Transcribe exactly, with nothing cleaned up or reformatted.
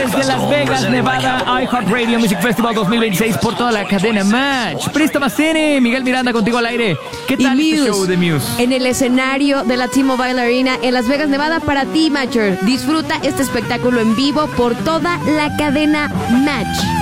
desde Las Vegas, Nevada, iHeartRadio Music Festival dos mil veintiséis por toda la cadena Match. Presta Macene, Miguel Miranda contigo al aire. ¿Qué tal y este Muse, show de Muse? En el escenario de la T-Mobile Arena en Las Vegas, Nevada, para ti, Matcher. Disfruta este espectáculo en vivo por toda la cadena Match.